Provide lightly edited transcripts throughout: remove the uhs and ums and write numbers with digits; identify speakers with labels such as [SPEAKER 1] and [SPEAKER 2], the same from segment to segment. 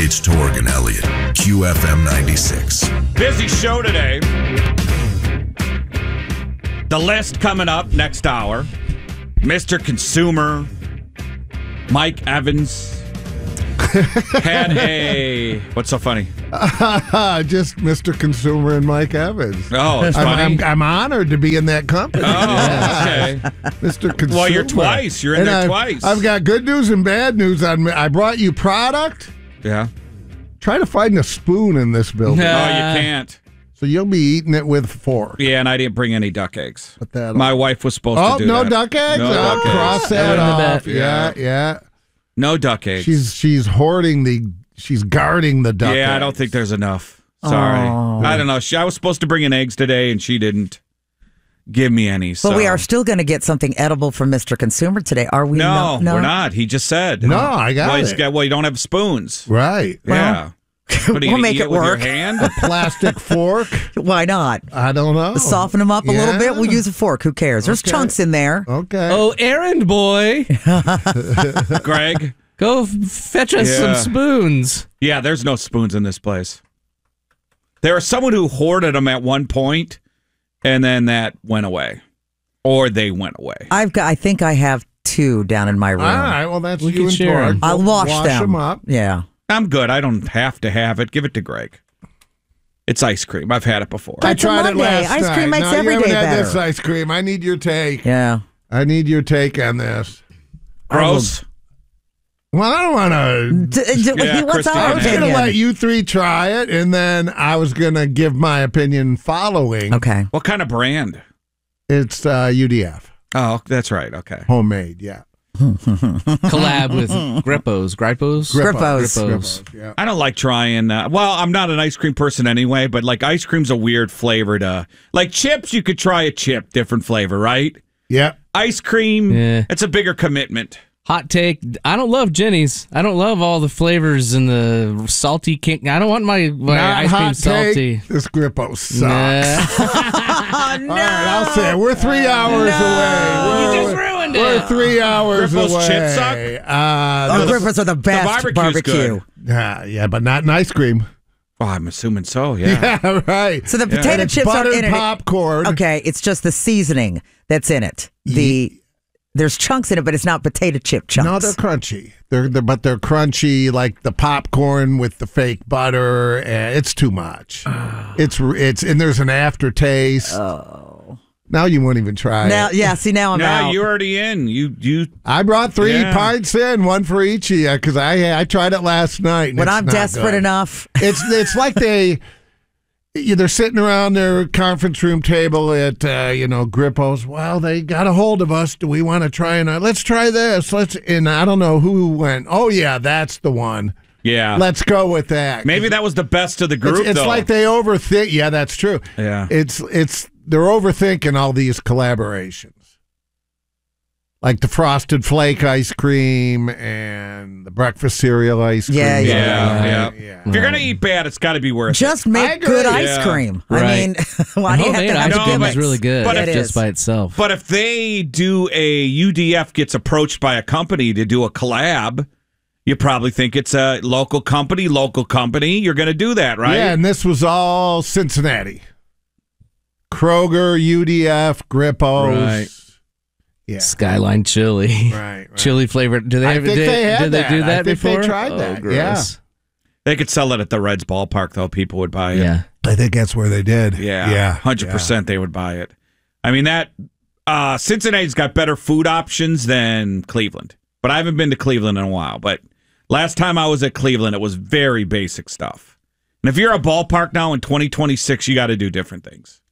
[SPEAKER 1] It's Torg and Elliott, QFM 96.
[SPEAKER 2] Busy show today. The list coming up next hour. Mr. Consumer, Mike Evans, had a... What's so funny?
[SPEAKER 3] Just Mr. Consumer and Mike Evans.
[SPEAKER 2] Oh, it's funny.
[SPEAKER 3] I'm honored to be in that company.
[SPEAKER 2] Oh, okay.
[SPEAKER 3] Mr. Consumer.
[SPEAKER 2] Well, you're twice. You're in there twice.
[SPEAKER 3] I've got good news and bad news on me. I brought you product.
[SPEAKER 2] Yeah.
[SPEAKER 3] Try to find a spoon in this building.
[SPEAKER 2] No, you can't.
[SPEAKER 3] So you'll be eating it with a fork.
[SPEAKER 2] Yeah, and I didn't bring any duck eggs.
[SPEAKER 3] Put that
[SPEAKER 2] My wife was supposed to do
[SPEAKER 3] no
[SPEAKER 2] that.
[SPEAKER 3] duck eggs?
[SPEAKER 2] No duck eggs.
[SPEAKER 3] Cross that off. Yeah.
[SPEAKER 2] No duck eggs.
[SPEAKER 3] She's hoarding she's guarding the duck eggs.
[SPEAKER 2] Yeah, I don't think there's enough. Sorry.
[SPEAKER 4] Oh.
[SPEAKER 2] I don't know. I was supposed to bring in eggs today, and she didn't give me any.
[SPEAKER 4] But we are still going to get something edible from Mr. Consumer today, are we?
[SPEAKER 2] No, we're not. He just said.
[SPEAKER 3] No, I got it.
[SPEAKER 2] Well, you don't have spoons.
[SPEAKER 3] Right.
[SPEAKER 2] Yeah. What,
[SPEAKER 4] we'll make
[SPEAKER 2] eat
[SPEAKER 4] it
[SPEAKER 2] with
[SPEAKER 4] work.
[SPEAKER 2] Your hand?
[SPEAKER 3] A plastic fork?
[SPEAKER 4] Why not?
[SPEAKER 3] I don't know.
[SPEAKER 4] Soften them up a little bit. We'll use a fork. Who cares? There's chunks in there.
[SPEAKER 3] Okay.
[SPEAKER 5] Oh, errand boy.
[SPEAKER 2] Greg?
[SPEAKER 5] Go fetch us some spoons.
[SPEAKER 2] Yeah, there's no spoons in this place. There was someone who hoarded them at one point, and then that went away. Or they went away.
[SPEAKER 4] I think I have 2 down in my room.
[SPEAKER 3] All right, well, that's
[SPEAKER 5] We
[SPEAKER 3] you
[SPEAKER 5] can
[SPEAKER 3] and
[SPEAKER 5] share 'em.
[SPEAKER 3] Torg.
[SPEAKER 4] I'll wash them
[SPEAKER 3] up.
[SPEAKER 4] Yeah.
[SPEAKER 2] I'm good. I don't have to have it. Give it to Greg. It's ice cream. I've had it before.
[SPEAKER 3] I
[SPEAKER 4] It's a
[SPEAKER 3] tried it
[SPEAKER 4] Monday.
[SPEAKER 3] last
[SPEAKER 4] Ice cream
[SPEAKER 3] night.
[SPEAKER 4] makes
[SPEAKER 3] No,
[SPEAKER 4] every
[SPEAKER 3] you
[SPEAKER 4] day
[SPEAKER 3] haven't had
[SPEAKER 4] better.
[SPEAKER 3] this ice cream. I need your take.
[SPEAKER 4] Yeah.
[SPEAKER 3] I need your take on this.
[SPEAKER 2] Gross.
[SPEAKER 3] Well, I don't want to.
[SPEAKER 2] Yeah,
[SPEAKER 4] What's
[SPEAKER 2] Christine,
[SPEAKER 4] our
[SPEAKER 3] I was going
[SPEAKER 4] opinion?
[SPEAKER 3] to let you 3 try it, and then I was going to give my opinion following.
[SPEAKER 4] Okay.
[SPEAKER 2] What kind of brand?
[SPEAKER 3] It's UDF.
[SPEAKER 2] Oh, that's right. Okay.
[SPEAKER 3] Homemade, yeah.
[SPEAKER 5] Collab with Grippos.
[SPEAKER 4] Grippos.
[SPEAKER 3] Yeah.
[SPEAKER 2] I don't like trying. Well, I'm not an ice cream person anyway, but like ice cream's a weird flavor to. Like chips, you could try a chip, different flavor, right?
[SPEAKER 3] Yep.
[SPEAKER 2] Ice cream,
[SPEAKER 5] Yeah.
[SPEAKER 2] it's a bigger commitment.
[SPEAKER 5] Hot take. I don't love Jenny's. I don't love all the flavors and the salty kick. I don't want my
[SPEAKER 3] Not
[SPEAKER 5] ice cream
[SPEAKER 3] hot
[SPEAKER 5] salty.
[SPEAKER 3] take. This Grippo sucks.
[SPEAKER 5] Nah.
[SPEAKER 4] Oh, no.
[SPEAKER 3] All right, I'll say it. We're 3 hours away.
[SPEAKER 5] You just ruined it.
[SPEAKER 3] We're 3 hours
[SPEAKER 2] Grippo's
[SPEAKER 3] away.
[SPEAKER 2] chips suck?
[SPEAKER 4] Grippos are the best
[SPEAKER 2] barbecue's
[SPEAKER 4] barbecue.
[SPEAKER 2] good.
[SPEAKER 3] Yeah, but not in ice cream.
[SPEAKER 2] Oh, I'm assuming so, yeah.
[SPEAKER 3] Yeah, right.
[SPEAKER 4] So the potato
[SPEAKER 3] And it's
[SPEAKER 4] chips are
[SPEAKER 3] buttered
[SPEAKER 4] in it.
[SPEAKER 3] popcorn.
[SPEAKER 4] Okay, it's just the seasoning that's in it. There's chunks in it, but it's not potato chip chunks.
[SPEAKER 3] No, they're crunchy. They're crunchy like the popcorn with the fake butter. It's too much. It's and there's an aftertaste. Oh. Now you won't even try
[SPEAKER 4] now,
[SPEAKER 3] it.
[SPEAKER 4] yeah. See, now I'm
[SPEAKER 2] Now
[SPEAKER 4] out.
[SPEAKER 2] you're already in. You.
[SPEAKER 3] I brought 3
[SPEAKER 2] Yeah.
[SPEAKER 3] pints in, 1 for each of you, because I tried it last night. And
[SPEAKER 4] when
[SPEAKER 3] it's
[SPEAKER 4] I'm
[SPEAKER 3] not
[SPEAKER 4] desperate
[SPEAKER 3] good.
[SPEAKER 4] enough.
[SPEAKER 3] It's like they're sitting around their conference room table at Grippo's. Well, they got a hold of us. Do we want to try let's try this? And I don't know who went. Oh yeah, that's the one.
[SPEAKER 2] Yeah.
[SPEAKER 3] Let's go with that.
[SPEAKER 2] Maybe that was the best of the group,
[SPEAKER 3] It's
[SPEAKER 2] though.
[SPEAKER 3] like they overthink. Yeah, that's true.
[SPEAKER 2] Yeah.
[SPEAKER 3] They're overthinking all these collaborations. Like the Frosted Flake ice cream and the breakfast cereal ice cream.
[SPEAKER 2] Yeah. If you're going to eat bad, it's got to be worth
[SPEAKER 4] Just
[SPEAKER 2] it.
[SPEAKER 4] make good ice
[SPEAKER 2] Yeah.
[SPEAKER 4] cream.
[SPEAKER 5] Right.
[SPEAKER 4] I mean, why do you have
[SPEAKER 5] Homemade
[SPEAKER 4] to have
[SPEAKER 5] ice cream
[SPEAKER 4] gimmicks?
[SPEAKER 5] is really good,
[SPEAKER 2] But
[SPEAKER 4] it
[SPEAKER 5] just
[SPEAKER 4] is.
[SPEAKER 5] by itself.
[SPEAKER 2] But if they do UDF gets approached by a company to do a collab, you probably think it's a local company. You're going to do that, right?
[SPEAKER 3] Yeah, and this was all Cincinnati. Kroger, UDF, Grippos.
[SPEAKER 5] Right.
[SPEAKER 3] Yeah.
[SPEAKER 5] Skyline chili.
[SPEAKER 3] Right.
[SPEAKER 5] Chili flavored. Do they
[SPEAKER 3] I
[SPEAKER 5] have
[SPEAKER 3] think they had
[SPEAKER 5] did they
[SPEAKER 3] that.
[SPEAKER 5] do
[SPEAKER 3] I
[SPEAKER 5] that
[SPEAKER 3] think
[SPEAKER 5] before?
[SPEAKER 3] they tried that,
[SPEAKER 5] Oh, gross.
[SPEAKER 3] yeah.
[SPEAKER 2] They could sell it at the Reds ballpark, though. People would buy it.
[SPEAKER 5] Yeah.
[SPEAKER 3] I think that's where they did.
[SPEAKER 2] Yeah. 100% they would buy it. I mean, that Cincinnati's got better food options than Cleveland. But I haven't been to Cleveland in a while. But last time I was at Cleveland, it was very basic stuff. And if you're a ballpark now in 2026, you got to do different things.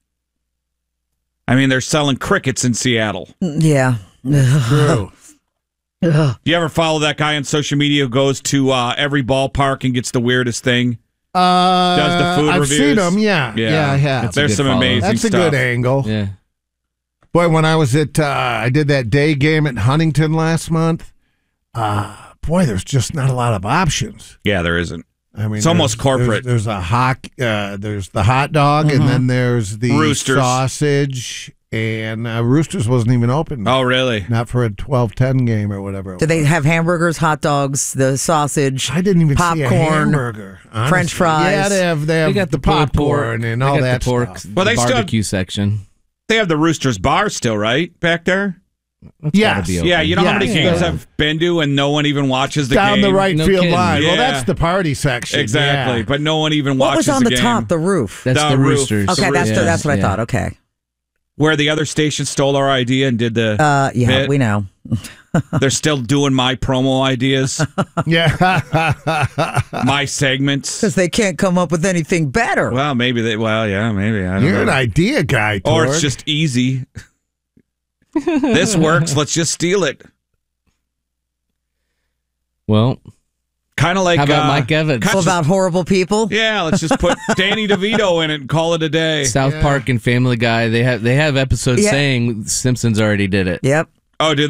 [SPEAKER 2] I mean, they're selling crickets in Seattle.
[SPEAKER 4] Yeah.
[SPEAKER 3] True.
[SPEAKER 2] Do you ever follow that guy on social media who goes to every ballpark and gets the weirdest thing? Does the food
[SPEAKER 3] I've
[SPEAKER 2] reviews?
[SPEAKER 3] seen them, yeah, I have.
[SPEAKER 5] That's a
[SPEAKER 2] There's
[SPEAKER 5] good
[SPEAKER 2] some
[SPEAKER 5] follow.
[SPEAKER 2] amazing
[SPEAKER 3] That's a
[SPEAKER 2] stuff.
[SPEAKER 3] good angle.
[SPEAKER 5] Yeah.
[SPEAKER 3] Boy, when I was at, I did that day game at Huntington last month. Boy, there's just not a lot of options.
[SPEAKER 2] Yeah, there isn't.
[SPEAKER 3] I mean,
[SPEAKER 2] It's almost corporate.
[SPEAKER 3] There's a there's the hot dog, and then there's the
[SPEAKER 2] Roosters.
[SPEAKER 3] sausage, and Roosters wasn't even open.
[SPEAKER 2] Oh, really?
[SPEAKER 3] Not for a 12-10 game or whatever.
[SPEAKER 4] Do they have hamburgers, hot dogs, the sausage?
[SPEAKER 3] I didn't even see a
[SPEAKER 4] popcorn,
[SPEAKER 3] hamburger. Honestly.
[SPEAKER 4] French fries?
[SPEAKER 3] Yeah, they have
[SPEAKER 5] They got
[SPEAKER 3] the
[SPEAKER 5] pulled
[SPEAKER 3] popcorn and all
[SPEAKER 5] they got
[SPEAKER 3] that
[SPEAKER 5] the pork,
[SPEAKER 3] stuff.
[SPEAKER 2] Well, they still have-
[SPEAKER 5] barbecue section.
[SPEAKER 2] They have the Roosters bar still, right? Back there?
[SPEAKER 5] That's
[SPEAKER 3] Yes.
[SPEAKER 5] gotta be open.
[SPEAKER 2] Yeah, you know how many
[SPEAKER 3] Yes.
[SPEAKER 2] games
[SPEAKER 3] Yeah.
[SPEAKER 2] I've been to and no one even watches the
[SPEAKER 3] Down
[SPEAKER 2] game?
[SPEAKER 3] the right
[SPEAKER 5] No
[SPEAKER 3] field
[SPEAKER 5] kidding.
[SPEAKER 3] line. Well,
[SPEAKER 2] Yeah.
[SPEAKER 3] that's the party section.
[SPEAKER 2] Exactly,
[SPEAKER 3] Yeah.
[SPEAKER 2] but no one even
[SPEAKER 4] What
[SPEAKER 2] watches
[SPEAKER 4] was on the
[SPEAKER 2] game.
[SPEAKER 4] top? The roof.
[SPEAKER 5] That's
[SPEAKER 2] The
[SPEAKER 5] the
[SPEAKER 2] roof.
[SPEAKER 5] Roosters.
[SPEAKER 4] Okay, that's what I thought. Okay.
[SPEAKER 2] Where the other station stole our idea and did the
[SPEAKER 4] Yeah,
[SPEAKER 2] bit.
[SPEAKER 4] we know.
[SPEAKER 2] They're still doing my promo ideas,
[SPEAKER 3] Yeah.
[SPEAKER 2] my segments.
[SPEAKER 4] Because they can't come up with anything better.
[SPEAKER 2] Well, maybe they. Well, yeah, maybe. I don't
[SPEAKER 3] You're
[SPEAKER 2] know.
[SPEAKER 3] an idea guy,
[SPEAKER 2] Or
[SPEAKER 3] Torg.
[SPEAKER 2] it's just easy. This works. Let's just steal it.
[SPEAKER 5] Well,
[SPEAKER 2] Kind of like
[SPEAKER 5] how about Mike Evans?
[SPEAKER 4] All about horrible people.
[SPEAKER 2] Yeah, let's just put Danny DeVito in it and call it a day.
[SPEAKER 5] South Park and Family Guy. They have episodes
[SPEAKER 4] Yeah.
[SPEAKER 5] saying Simpsons already did it.
[SPEAKER 2] Oh,
[SPEAKER 4] Yep.
[SPEAKER 2] do